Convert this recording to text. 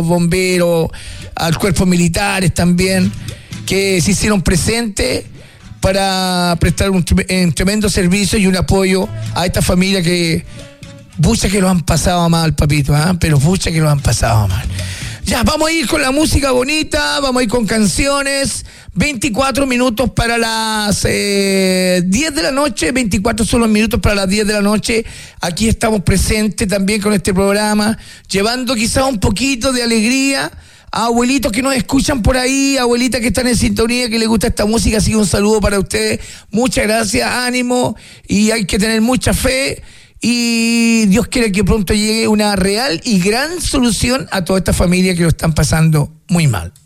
bomberos, al cuerpo militares también, que se hicieron presentes para prestar un tremendo servicio y un apoyo a esta familia que pucha que lo han pasado mal, papito, pero pucha que lo han pasado mal. Ya, vamos a ir con la música bonita, vamos a ir con canciones. 24 minutos para las 10 de la noche, 24 son los minutos para las 10 de la noche. Aquí estamos presentes también con este programa, llevando quizás un poquito de alegría a abuelitos que nos escuchan por ahí, abuelitas que están en sintonía, que les gusta esta música. Así que un saludo para ustedes, muchas gracias, ánimo, y hay que tener mucha fe. Y Dios quiere que pronto llegue una real y gran solución a toda esta familia que lo están pasando muy mal.